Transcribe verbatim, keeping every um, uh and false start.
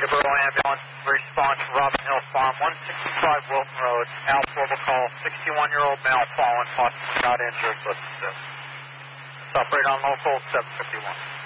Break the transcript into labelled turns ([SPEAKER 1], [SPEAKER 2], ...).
[SPEAKER 1] Peterborough ambulance, respond to Robin Hill Farm, one sixty-five Wilton Road, Alpha will call, sixty-one-year-old male fallen, possibly got injured, but uh, operate on local seven fifty-one.